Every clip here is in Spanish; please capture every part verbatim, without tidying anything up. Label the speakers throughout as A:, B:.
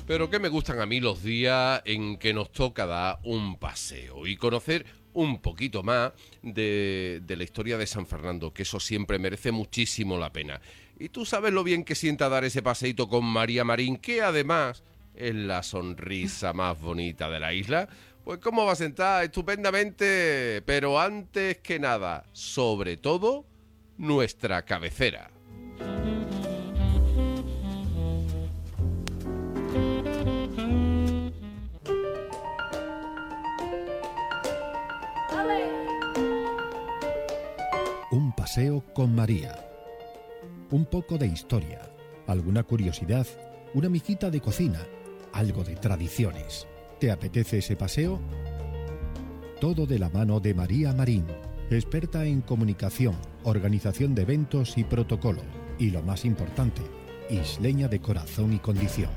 A: Pero que me gustan a mí los días en que nos toca dar un paseo y conocer un poquito más de, de la historia de San Fernando, que eso siempre merece muchísimo la pena. Y tú sabes lo bien que sienta dar ese paseíto con María Marín, que además es la sonrisa más bonita de la isla. Pues cómo va a sentar estupendamente, pero antes que nada, sobre todo, nuestra cabecera.
B: Un paseo con María. Un poco de historia, alguna curiosidad, una mijita de cocina, algo de tradiciones. ¿Te apetece ese paseo? Todo de la mano de María Marín, experta en comunicación, organización de eventos y protocolo. Y lo más importante, isleña de corazón y condición.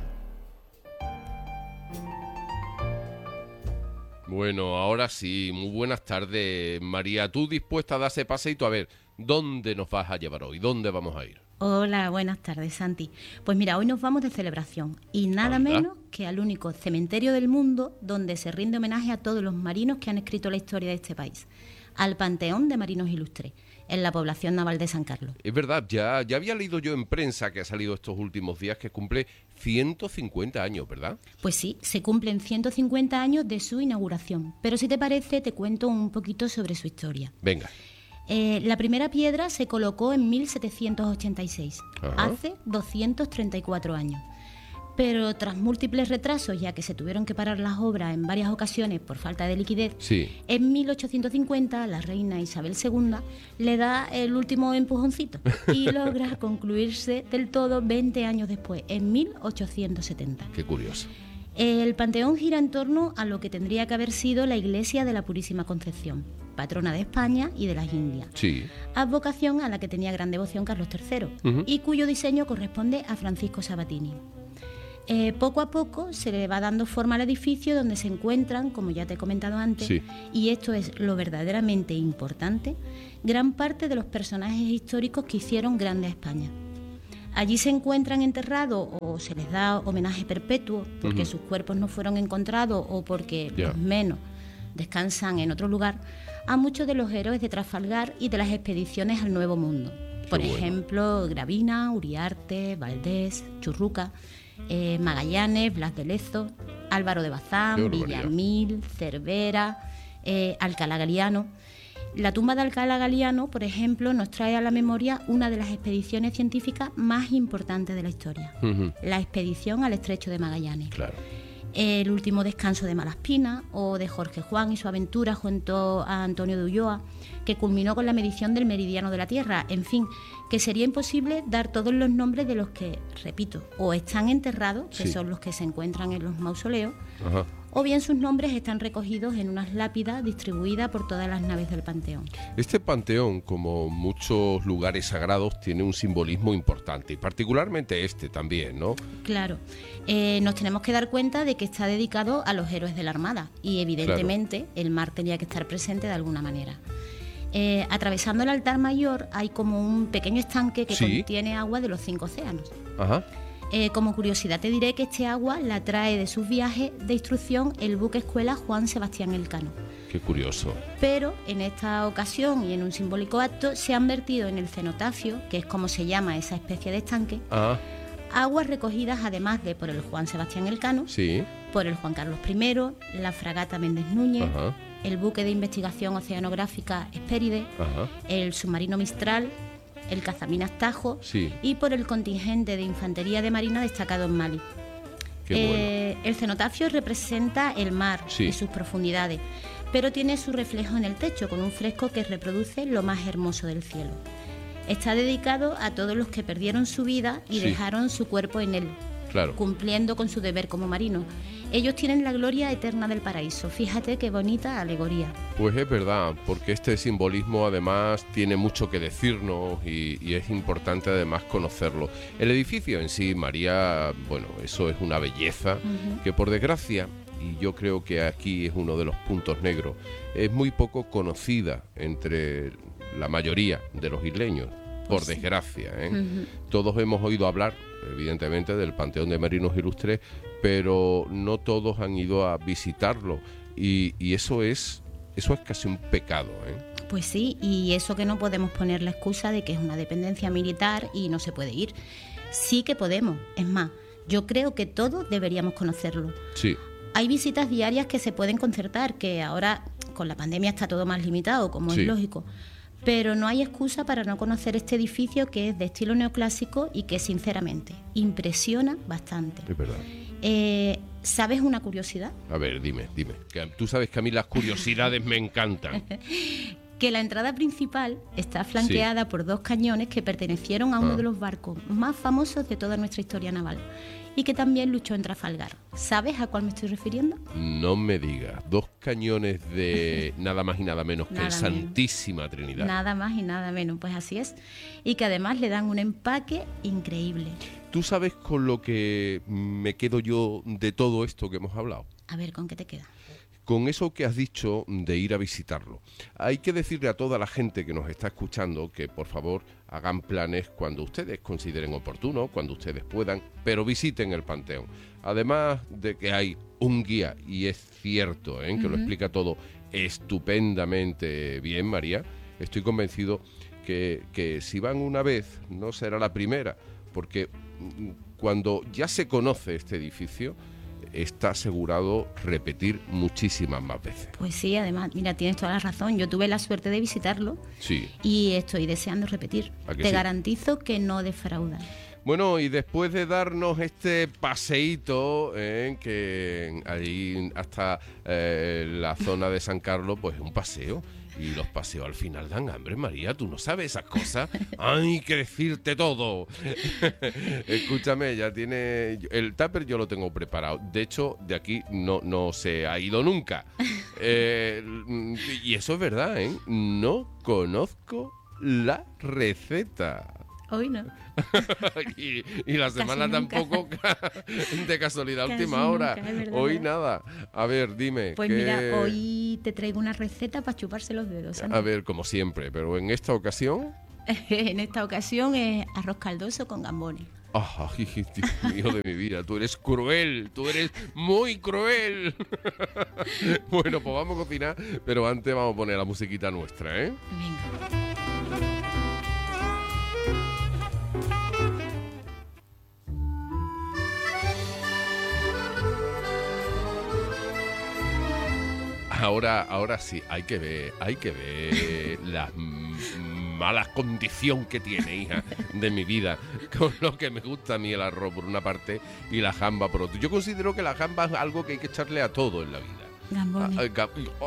A: Bueno, ahora sí, muy buenas tardes, María. ¿Tú dispuesta a dar ese paseíto? A ver, ¿dónde nos vas a llevar hoy? ¿Dónde vamos a ir?
C: Hola, buenas tardes, Santi. Pues mira, hoy nos vamos de celebración y nada
A: Anda.
C: menos que al único cementerio del mundo donde se rinde homenaje a todos los marinos que han escrito la historia de este país, al Panteón de Marinos Ilustres, en la población naval de San Carlos.
A: Es verdad, ya, ya había leído yo en prensa que ha salido estos últimos días que cumple ciento cincuenta años, ¿verdad?
C: Pues sí, se cumplen ciento cincuenta años de su inauguración, pero si te parece te cuento un poquito sobre su historia.
A: Venga.
C: Eh, la primera piedra se colocó en mil setecientos ochenta y seis,
A: Ajá.
C: hace doscientos treinta y cuatro años. Pero tras múltiples retrasos, ya que se tuvieron que parar las obras en varias ocasiones por falta de liquidez,
A: Sí.
C: en mil ochocientos cincuenta la reina Isabel segunda le da el último empujoncito y logra concluirse del todo veinte años después, en mil ochocientos setenta.
A: Qué curioso.
C: El panteón gira en torno a lo que tendría que haber sido la iglesia de la Purísima Concepción, patrona de España y de las Indias,
A: Sí.
C: advocación a la que tenía gran devoción Carlos tercero,
A: Ujú.
C: y cuyo diseño corresponde a Francisco Sabatini. Eh, poco a poco se le va dando forma al edificio donde se encuentran, como ya te he comentado antes,
A: Sí.
C: y esto es lo verdaderamente importante, gran parte de los personajes históricos que hicieron grande a España. Allí se encuentran enterrados o se les da homenaje perpetuo porque
A: Ujú.
C: sus cuerpos no fueron encontrados o porque
A: Ya.
C: los menos descansan en otro lugar, a muchos de los héroes de Trafalgar y de las expediciones al Nuevo Mundo. Por
A: bueno.
C: ejemplo, Gravina, Uriarte, Valdés, Churruca, eh, Magallanes, Blas de Lezo, Álvaro de
A: Qué
C: Bazán,
A: barbaridad.
C: Villamil, Cervera, eh, Alcalá Galiano. La tumba de Alcalá Galiano, por ejemplo, nos trae a la memoria una de las expediciones científicas más importantes de la historia,
A: Ujú.
C: la expedición al Estrecho de Magallanes.
A: Claro.
C: El último descanso de Malaspina o de Jorge Juan y su aventura junto a Antonio de Ulloa, que culminó con la medición del meridiano de la Tierra. En fin, que sería imposible dar todos los nombres de los que, repito, o están enterrados, que
A: Sí.
C: son los que se encuentran en los mausoleos,
A: Ajá.
C: o bien sus nombres están recogidos en unas lápidas distribuidas por todas las naves del Panteón.
A: Este panteón, como muchos lugares sagrados, tiene un simbolismo importante, y particularmente este también, ¿no?
C: Claro, eh, nos tenemos que dar cuenta de que está dedicado a los héroes de la Armada y evidentemente el mar tenía que estar presente de alguna manera. Eh, atravesando el altar mayor hay como un pequeño estanque que
A: Sí.
C: contiene agua de los cinco océanos.
A: Ajá.
C: Eh, como curiosidad te diré que este agua la trae de sus viajes de instrucción el buque escuela Juan Sebastián Elcano.
A: Qué curioso.
C: Pero en esta ocasión y en un simbólico acto se han vertido en el cenotafio, que es como se llama esa especie de estanque,
A: Ah,
C: aguas recogidas además de por el Juan Sebastián Elcano,
A: sí.
C: por el Juan Carlos primero, la fragata Méndez Núñez,
A: Ajá.
C: el buque de investigación oceanográfica Hespéride,
A: Ajá.
C: el submarino Mistral, el cazaminas Tajo
A: Sí.
C: y por el contingente de infantería de marina destacado en Mali.
A: Qué
C: Eh, el cenotafio representa el mar
A: Sí.
C: y sus profundidades, pero tiene su reflejo en el techo con un fresco que reproduce lo más hermoso del cielo. Está dedicado a todos los que perdieron su vida y
A: Sí.
C: dejaron su cuerpo en él,
A: Claro.
C: cumpliendo con su deber como marinos. Ellos tienen la gloria eterna del paraíso. Fíjate qué bonita alegoría.
A: Pues es verdad, porque este simbolismo además tiene mucho que decirnos y, y es importante además conocerlo. El edificio en sí, María, bueno, eso es una belleza
C: Ujú.
A: que por desgracia, y yo creo que aquí es uno de los puntos negros, es muy poco conocida entre la mayoría de los isleños, por
C: Pues sí.
A: desgracia, ¿eh?
C: Ujú.
A: Todos hemos oído hablar evidentemente, del Panteón de Marinos Ilustres, pero no todos han ido a visitarlo. Y, y eso es eso es casi un pecado, ¿eh?
C: Pues sí, y eso que no podemos poner la excusa de que es una dependencia militar y no se puede ir. Sí que podemos, es más, yo creo que todos deberíamos conocerlo.
A: Sí.
C: Hay visitas diarias que se pueden concertar, que ahora con la pandemia está todo más limitado, como
A: Sí.
C: es lógico. Pero no hay excusa para no conocer este edificio que es de estilo neoclásico y que sinceramente impresiona bastante.
A: Es verdad.
C: Eh, ¿Sabes una curiosidad?
A: A ver, dime, dime. Que tú sabes que a mí las curiosidades me encantan.
C: Que la entrada principal está flanqueada sí. por dos cañones que pertenecieron a uno ah. de los barcos más famosos de toda nuestra historia naval y que también luchó en Trafalgar. ¿Sabes a cuál me estoy refiriendo?
A: No me digas. Dos cañones de nada más y nada menos que
C: nada
A: el Santísima menos. Trinidad.
C: Nada más y nada menos, pues así es. Y que además le dan un empaque increíble.
A: ¿Tú sabes con lo que me quedo yo de todo esto que hemos hablado?
C: A ver, ¿con qué te queda?
A: Con eso que has dicho de ir a visitarlo. Hay que decirle a toda la gente que nos está escuchando que por favor hagan planes cuando ustedes consideren oportuno, cuando ustedes puedan, pero visiten el Panteón. Además de que hay un guía, y es cierto, ¿eh? que uh-huh. lo explica todo estupendamente bien, María, estoy convencido que, que si van una vez no será la primera, porque cuando ya se conoce este edificio, está asegurado repetir muchísimas más veces.
C: Pues sí, además, mira, tienes toda la razón. Yo tuve la suerte de visitarlo
A: sí.
C: y estoy deseando repetir. Te
A: sí?
C: garantizo que no defraudan.
A: Bueno, y después de darnos este paseíto, eh, que allí hasta eh, la zona de San Carlos, pues es un paseo. Y los paseos al final dan hambre, María, tú no sabes esas cosas. ¡Ay, que decirte todo! Escúchame, ya tiene... El tupper yo lo tengo preparado. De hecho, de aquí no, no se ha ido nunca. Eh, y eso es verdad, ¿eh? No conozco la receta.
C: Hoy no.
A: y, y la semana tampoco, de casualidad,
C: Casi
A: última hora.
C: Nunca, verdad,
A: hoy
C: ¿verdad?
A: Nada. A ver, dime.
C: Pues
A: ¿qué...
C: mira, hoy te traigo una receta para chuparse los dedos. ¿sabes?
A: A ver, como siempre, pero en esta ocasión...
C: en esta ocasión es arroz caldoso con gambones.
A: Ay, Dios mío de mi vida, tú eres cruel, tú eres muy cruel. Bueno, pues vamos a cocinar, pero antes vamos a poner la musiquita nuestra, ¿eh?
C: Venga.
A: Ahora, ahora sí, hay que ver, hay que ver la m- mala condición que tiene, hija, de mi vida, con lo que me gusta a mí el arroz por una parte y la jamba por otra. Yo considero que la jamba es algo que hay que echarle a todo en la vida.
C: Gambones.
A: Ah, ga- oh,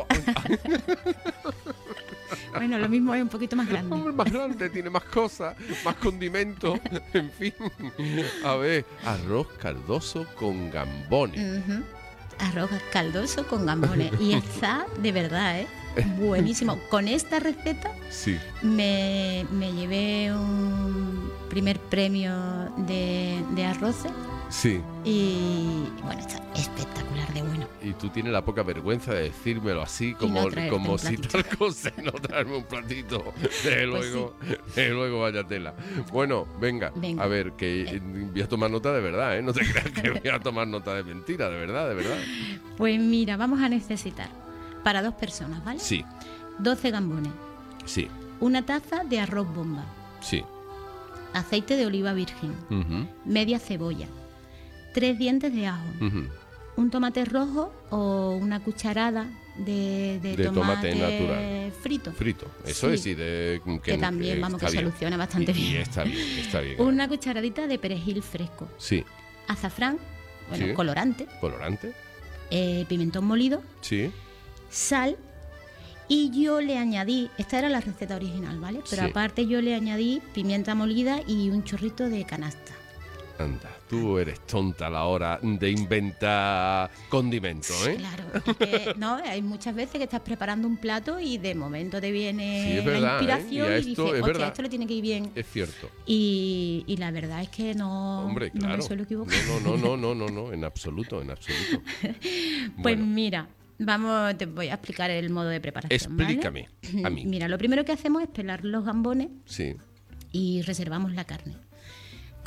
C: Bueno, lo mismo es un poquito más grande.
A: Hombre, más grande, tiene más cosas, más condimentos, en fin. A ver, arroz caldoso con gambones.
C: Uh-huh. Arroz caldoso con gambones. Y está de verdad, ¿eh? Buenísimo. Con esta receta
A: Sí.
C: me, me llevé un primer premio de, de arroces.
A: Sí.
C: Y bueno, está espectacular de bueno.
A: Y tú tienes la poca vergüenza de decírmelo así, como,
C: no traerte
A: como
C: un
A: si
C: platito.
A: tal cosa, y no traerme un platito. Desde
C: Pues
A: luego, desde luego, vaya tela. Bueno, venga,
C: Venga.
A: a ver, que eh, voy a tomar nota de verdad, ¿eh? No te creas que voy a tomar nota de mentira, de verdad, de verdad.
C: Pues mira, vamos a necesitar para dos personas, ¿vale?
A: Sí,
C: doce gambones,
A: sí,
C: una taza de arroz bomba,
A: sí.
C: aceite de oliva virgen,
A: Ujú,
C: media cebolla, tres dientes de ajo,
A: ujú.
C: un tomate rojo o una cucharada de, de,
A: De tomate
C: tomate,
A: natural.
C: frito.
A: Frito, eso
C: Sí.
A: es, y de...
C: Que también, vamos,
A: está
C: que
A: bien.
C: soluciona bastante
A: Y- y
C: bien.
A: está bien, está bien.
C: Una cucharadita de perejil fresco,
A: Sí,
C: azafrán, bueno,
A: Sí.
C: colorante,
A: colorante,
C: eh, pimentón molido,
A: sí,
C: sal, y yo le añadí, esta era la receta original, ¿vale? Pero
A: Sí.
C: aparte yo le añadí pimienta molida y un chorrito de canasta.
A: anda, tú eres tonta a la hora de inventar condimentos, ¿eh?
C: Claro, es que, no, hay muchas veces que estás preparando un plato y de momento te viene
A: Sí, es
C: la
A: verdad, ¿eh?
C: inspiración
A: Y
C: y,
A: a esto,
C: dices,
A: es
C: hostia,
A: verdad.
C: esto le tiene que ir bien.
A: Es cierto.
C: Y, y la verdad es que no,
A: Hombre,
C: no
A: claro.
C: me suelo equivocar.
A: No, no, no, no, no, no, en absoluto, en absoluto.
C: Pues
A: Bueno,
C: mira, vamos, te voy a explicar el modo de preparación. ¿vale?
A: explícame a mí.
C: Mira, lo primero que hacemos es pelar los gambones
A: Sí,
C: y reservamos la carne.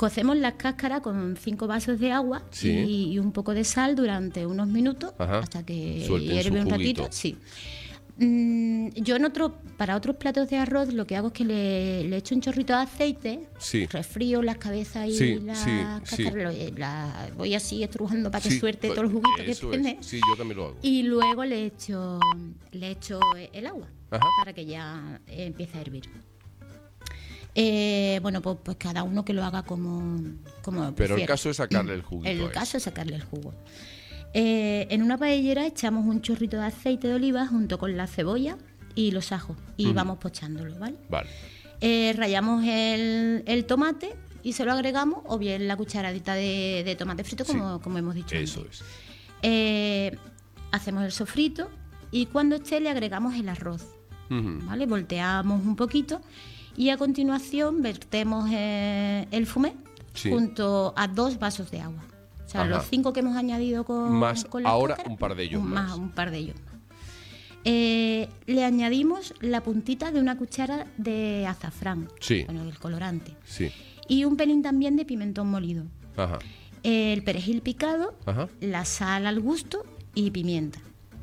C: Cocemos las cáscaras con cinco vasos de agua
A: Sí.
C: y, y un poco de sal durante unos minutos.
A: Ajá.
C: Hasta que
A: Suelten
C: hierve
A: su
C: un ratito.
A: juguito.
C: Sí. Mm, yo en otro, para otros platos de arroz lo que hago es que le, le echo un chorrito de aceite,
A: Sí.
C: refrío las cabezas y
A: Sí,
C: las
A: sí,
C: cáscaras, lo- la- voy así estrujando para que
A: Sí,
C: suelte
A: pues,
C: todo el juguito que
A: eso
C: tiene.
A: es. Sí, yo también lo hago.
C: Y luego le echo, le echo el agua
A: Ajá.
C: para que ya eh, empiece a hervir. Eh, bueno, pues, pues cada uno que lo haga como, como
A: Pero el
C: prefiera.
A: caso es sacarle el juguito.
C: El
A: a
C: caso
A: eso.
C: es sacarle el jugo. Eh, en una paellera echamos un chorrito de aceite de oliva junto con la cebolla y los ajos y
A: Ujú.
C: vamos pochándolo, ¿vale?
A: Vale.
C: Eh, rallamos el, el tomate y se lo agregamos, o bien la cucharadita de, de tomate frito, como,
A: Sí,
C: como hemos dicho
A: Eso
C: antes.
A: es.
C: Eh, hacemos el sofrito y cuando esté le agregamos el arroz,
A: Ujú.
C: ¿vale? Volteamos un poquito y a continuación vertemos eh, el fumé
A: Sí.
C: junto a dos vasos de agua. O sea,
A: Ajá.
C: los cinco que hemos añadido con,
A: Más
C: con las
A: ahora
C: cáscaras,
A: un par de ellos
C: un,
A: más.
C: Un par de ellos más. Eh, le añadimos la puntita de una cuchara de azafrán,
A: Sí.
C: bueno, el colorante,
A: Sí.
C: y un pelín también de pimentón molido.
A: Ajá.
C: El perejil picado,
A: Ajá.
C: la sal al gusto y pimienta.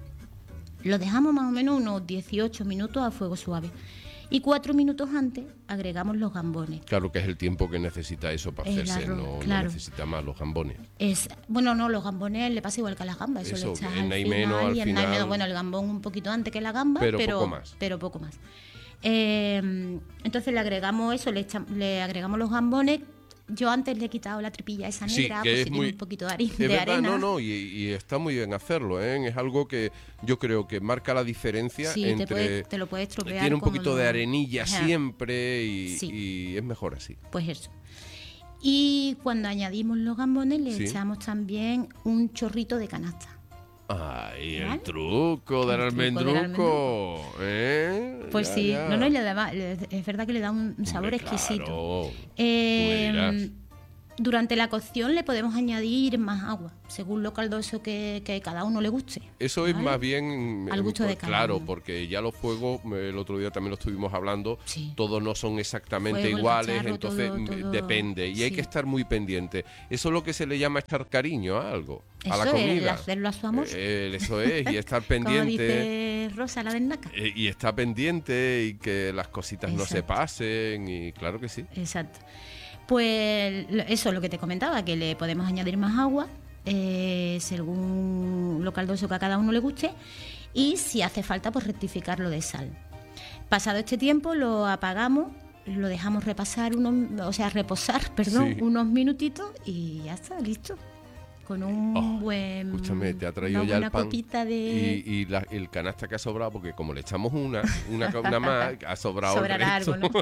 C: Lo dejamos más o menos unos dieciocho minutos a fuego suave. Y cuatro minutos antes agregamos los gambones.
A: Claro que es el tiempo que necesita eso para
C: El
A: hacerse,
C: arroz,
A: no, no
C: claro.
A: necesita más los gambones.
C: Es, bueno, no, los gambones le pasa igual que a las gambas. Eso,
A: Eso,
C: le echas
A: en
C: al
A: nai
C: final,
A: menos, al
C: y en nai
A: final.
C: menos, bueno, el gambón un poquito antes que la gamba,
A: Pero
C: pero,
A: poco más.
C: pero poco más. Eh, entonces le agregamos eso, le, echam- le agregamos los gambones. Yo antes le he quitado la tripilla esa
A: Sí,
C: negra,
A: que
C: pues
A: es
C: si
A: muy-
C: tiene un poquito de, hari-
A: Es
C: de
A: verdad,
C: arena.
A: no, no, y, y está muy bien hacerlo, ¿eh? Es algo que yo creo que marca la diferencia
C: Sí, te,
A: entre...
C: puede- te lo puedes estropear.
A: tiene un
C: como
A: poquito
C: lo-
A: de arenilla
C: Ajá,
A: siempre y,
C: Sí.
A: y es mejor así.
C: Pues eso. Y cuando añadimos los gambones le
A: Sí.
C: echamos también un chorrito de canasta.
A: Ay, el
C: ¿Vale?
A: truco del
C: El truco del
A: almendruco, ¿eh?
C: Pues
A: Ya,
C: sí,
A: ya.
C: no, no, y le da- le- es verdad que le da un sabor
A: Hombre,
C: exquisito.
A: claro.
C: Eh,
A: Tú me dirás.
C: durante la cocción le podemos añadir más agua, según lo caldoso que, que cada uno le guste.
A: Eso es
C: ¿vale?
A: más bien,
C: Al
A: eh,
C: gusto de
A: pues,
C: cada
A: claro,
C: uno.
A: porque ya los fuegos, eh, el otro día también lo estuvimos hablando,
C: Sí.
A: todos no son exactamente
C: Fuego, el
A: iguales,
C: cacharro,
A: entonces
C: todo-
A: mm,
C: todo-
A: depende y hay
C: sí.
A: que estar muy pendiente. Eso es lo que se le llama estar cariño a algo, a la
C: Eso es, el
A: comida.
C: hacerlo a su amor.
A: Eh, eso es, y estar
C: Como
A: pendiente.
C: dice Rosa, la de Naca.
A: eh, Y está pendiente y que las cositas no se
C: Exacto.
A: pasen y claro que sí.
C: Exacto. Pues lo- eso es lo que te comentaba, que le podemos añadir más agua, eh, según lo caldoso que a cada uno le guste, y si hace falta, pues rectificarlo de sal. Pasado este tiempo lo apagamos, lo dejamos repasar unos, o sea, reposar, perdón,
A: Sí.
C: unos minutitos y ya está, listo. Con un
A: Oh,
C: buen
A: Escúchame, te ha traído
C: una
A: ya el
C: buena
A: pan
C: copita de
A: y, y la- el canasta que ha sobrado, porque como le echamos una, una, ca- una más, ha sobrado el
C: sobrará
A: resto.
C: algo, ¿no?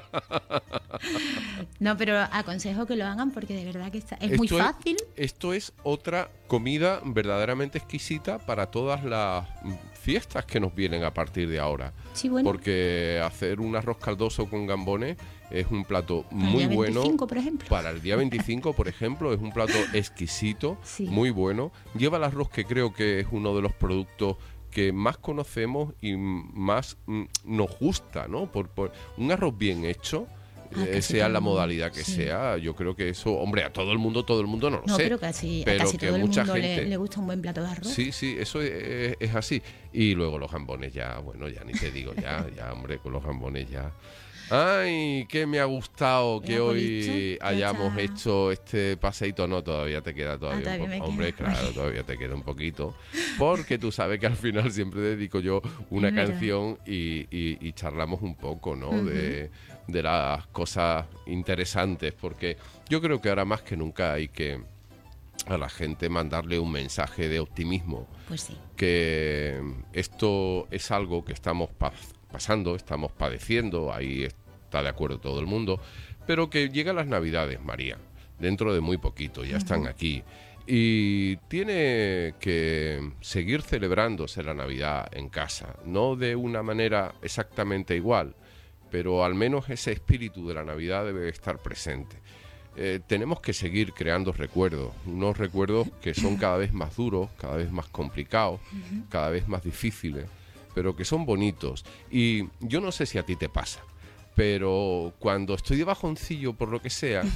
C: No, pero aconsejo que lo hagan porque de verdad que está, es muy
A: Esto
C: fácil.
A: Esto es otra comida verdaderamente exquisita para todas las mm, fiestas que nos vienen a partir de ahora.
C: Sí, bueno.
A: Porque hacer un arroz caldoso con gambones es un plato
C: Para el
A: muy
C: día
A: bueno.
C: veinticinco, por ejemplo.
A: Para el día veinticinco, por ejemplo, es un plato exquisito,
C: Sí.
A: muy bueno. Lleva el arroz, que creo que es uno de los productos que más conocemos y más mm, nos gusta, ¿no? Por, por un arroz bien hecho,
C: Ah,
A: eh,
C: casi
A: sea
C: todo
A: la
C: el mundo,
A: modalidad que
C: sí.
A: sea, yo creo que eso, hombre, a todo el mundo, todo el mundo no lo
C: No,
A: sé.
C: pero casi,
A: pero
C: a casi
A: que
C: todo el
A: mucha
C: mundo le-
A: gente-
C: le, gusta un buen plato de arroz.
A: Sí, sí, eso es, es así. Y luego los gambones ya, bueno, ya ni te digo, ya, ya, hombre, con los gambones ya. Ay, que me ha gustado que
C: Ya, pues,
A: hoy
C: listo, ya
A: hayamos
C: está.
A: hecho este paseíto. No, todavía te queda todavía,
C: todavía
A: un
C: me
A: poco.
C: queda.
A: Hombre, claro, todavía te queda un poquito. Porque tú sabes que al final siempre dedico yo una
C: Es verdad.
A: canción y, y- y charlamos un poco, ¿no?
C: Ujú.
A: de, de las cosas interesantes. Porque yo creo que ahora más que nunca hay que a la gente mandarle un mensaje de optimismo,
C: Pues sí.
A: que esto es algo que estamos pa- pasando, estamos padeciendo, ahí está de acuerdo todo el mundo, pero que llegan las Navidades, María, dentro de muy poquito, ya están aquí. Y tiene que seguir celebrándose la Navidad en casa, no de una manera exactamente igual, pero al menos ese espíritu de la Navidad debe estar presente. Eh, tenemos que seguir creando recuerdos, unos recuerdos que son cada vez más duros, cada vez más complicados, cada vez más difíciles, pero que son bonitos. Y yo no sé si a ti te pasa, pero cuando estoy de bajoncillo por lo que sea,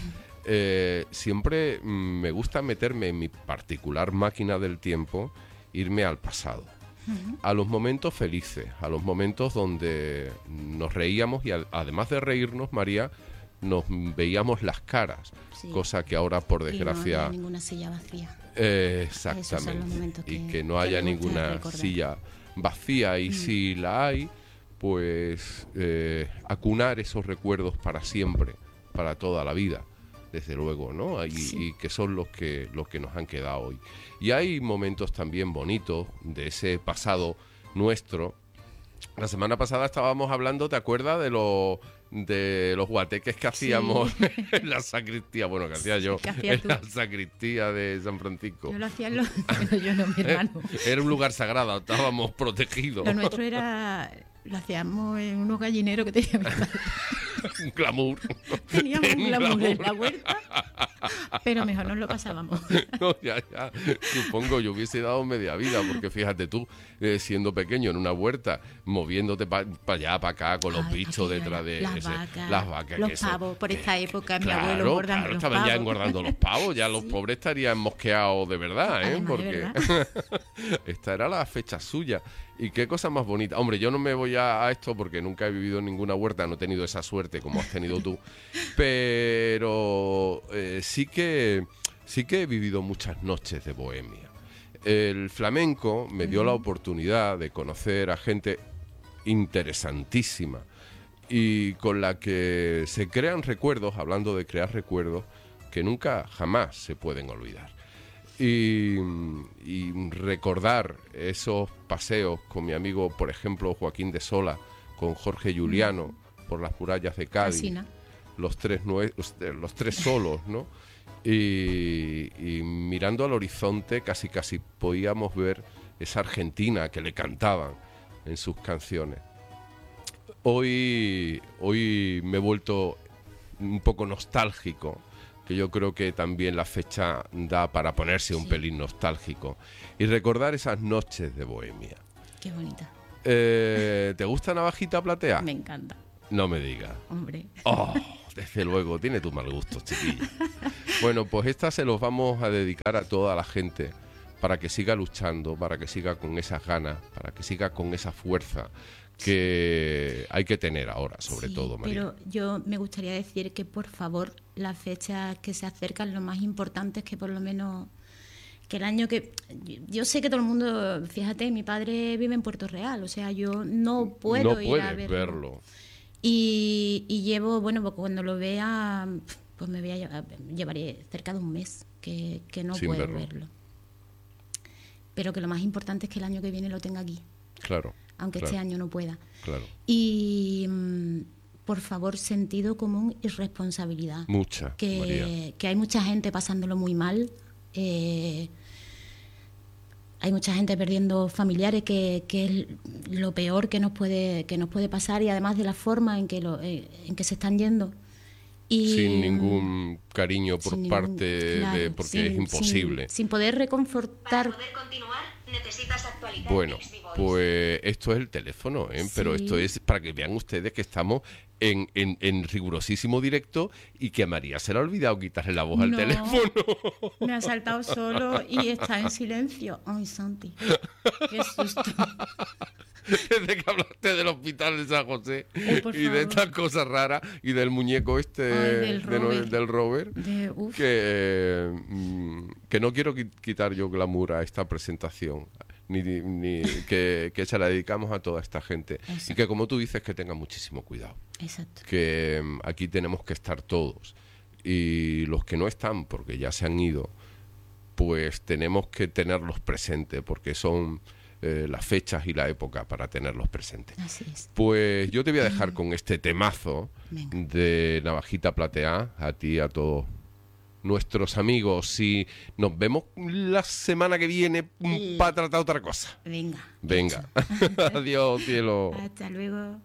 A: eh, siempre mm, me gusta meterme en mi particular máquina del tiempo, irme al pasado. Uh-huh. A los momentos felices, a los momentos donde nos reíamos y al, además de reírnos, María, nos veíamos las caras, sí. Cosa que ahora, por desgracia...
C: Y no había ninguna silla vacía.
A: Eh, exactamente. Que, y que no haya que ninguna recordar. Silla vacía. Y mm. si la hay, pues eh, acunar esos recuerdos para siempre, para toda la vida, desde luego, ¿no? Y, sí. y que son los que, los que nos han quedado hoy. Y hay momentos también bonitos de ese pasado nuestro. La semana pasada estábamos hablando, ¿te acuerdas de los de los guateques que hacíamos sí. en la sacristía? Bueno, que hacía yo en tú? la sacristía de San Francisco.
C: Yo lo hacía en los... Bueno, yo no, mi hermano.
A: Era un lugar sagrado, estábamos protegidos.
C: Lo nuestro era... Lo hacíamos en unos gallineros que teníamos.
A: Un glamour.
C: Teníamos un glamour, glamour en la huerta, pero mejor nos lo pasábamos.
A: No, ya, ya. Supongo, yo hubiese dado media vida, porque fíjate tú, eh, siendo pequeño en una huerta, moviéndote para pa allá, para acá, con los Ay, bichos detrás de
C: las
A: ese,
C: vacas,
A: las vacas,
C: los
A: que
C: pavos,
A: eso,
C: por
A: que,
C: esta época,
A: que,
C: mi
A: claro,
C: abuelo engordando
A: claro,
C: los
A: estaban
C: pavos.
A: ya engordando los pavos, ya sí. Los pobres estarían mosqueados de verdad, ¿eh?
C: Además,
A: porque
C: de verdad.
A: Esta era la fecha suya. Y qué cosa más bonita. Hombre, yo no me voy a, a esto porque nunca he vivido en ninguna huerta, no he tenido esa suerte como has tenido tú, pero eh, sí que sí que he vivido muchas noches de bohemia. El flamenco me dio uh-huh. la oportunidad de conocer a gente interesantísima y con la que se crean recuerdos, hablando de crear recuerdos, que nunca jamás se pueden olvidar. Y, y recordar esos paseos con mi amigo, por ejemplo, Joaquín de Sola, con Jorge Juliano, por las murallas de Cádiz, Casina. los tres nue- los, los tres solos, ¿no? Y, y mirando al horizonte casi casi podíamos ver esa Argentina que le cantaban en sus canciones. Hoy, hoy me he vuelto un poco nostálgico, que yo creo que también la fecha da para ponerse un sí. pelín nostálgico y recordar esas noches de bohemia.
C: Qué bonita.
A: Eh, ¿Te gusta Navajita Platea?
C: Me encanta.
A: No me digas.
C: Hombre.
A: Oh, desde luego, tiene tus mal gustos, chiquillo. Bueno, pues esta se los vamos a dedicar a toda la gente para que siga luchando, para que siga con esas ganas, para que siga con esa fuerza que hay que tener ahora, sobre sí, todo, María.
C: Pero yo me gustaría decir que, por favor, las fechas que se acercan, lo más importante es que por lo menos que el año que... Yo sé que todo el mundo, fíjate, mi padre vive en Puerto Real, o sea, yo no puedo
A: no
C: ir a
A: verlo.
C: verlo. Y, y llevo, bueno, pues cuando lo vea, pues me voy a llevar, llevaré cerca de un mes que, que no
A: Sin
C: puedo
A: verlo.
C: verlo. Pero que lo más importante es que el año que viene lo tenga aquí.
A: Claro.
C: Aunque
A: claro,
C: este año no pueda.
A: Claro.
C: Y, por favor, sentido común y responsabilidad.
A: Mucha,
C: que,
A: María.
C: Que hay mucha gente pasándolo muy mal. Eh, hay mucha gente perdiendo familiares, que, que es lo peor que nos puede que nos puede pasar, y además de la forma en que, lo, eh, en que se están yendo. Y,
A: sin ningún cariño por
C: sin
A: parte
C: ningún, claro,
A: de... porque
C: sin,
A: es imposible.
C: Sin, sin poder reconfortar...
D: Para poder continuar, necesitas actualizar.
A: Bueno, pues esto es el teléfono, ¿eh? Sí. Pero esto es para que vean ustedes que estamos en, en, en rigurosísimo directo y que a María se le ha olvidado quitarle la voz
C: no,
A: al teléfono.
C: Me ha saltado solo y está en silencio. Ay, Santi, qué susto.
A: Desde que hablaste del hospital de San José
C: oh,
A: y
C: favor.
A: de estas cosas raras y del muñeco este
C: Ay, del
A: de,
C: Robert,
A: del Robert
C: de,
A: que, eh, que no quiero quitar yo glamour a esta presentación, ni, ni que, que se la dedicamos a toda esta gente. Exacto. Y que, como tú dices, que tengan muchísimo cuidado.
C: Exacto.
A: Que um, aquí tenemos que estar todos, y los que no están porque ya se han ido, pues tenemos que tenerlos presentes, porque son eh, las fechas y la época para tenerlos presentes.
C: Así es.
A: Pues yo te voy a dejar con este temazo
C: Venga.
A: de Navajita Platea, a ti, a todos nuestros amigos, y nos vemos la semana que viene
C: sí.
A: para tratar otra cosa.
C: Venga.
A: Venga. Adiós, cielo.
C: Hasta luego.